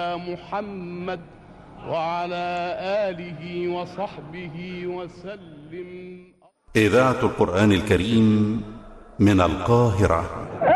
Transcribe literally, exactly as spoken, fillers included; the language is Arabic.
محمد وعلى آله وصحبه وسلم. إذاعة القرآن الكريم من القاهرة.